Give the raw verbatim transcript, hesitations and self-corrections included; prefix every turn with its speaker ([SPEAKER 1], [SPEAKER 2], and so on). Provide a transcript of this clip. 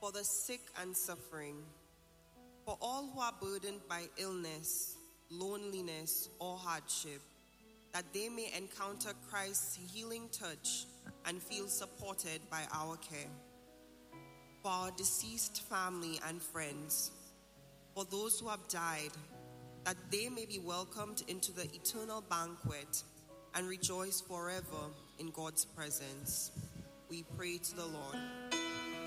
[SPEAKER 1] for the sick and suffering, for all who are burdened by illness, loneliness, or hardship, that they may encounter Christ's healing touch and feel supported by our care. For our deceased family and friends, for those who have died, that they may be welcomed into the eternal banquet and rejoice forever in God's presence. We pray to the Lord.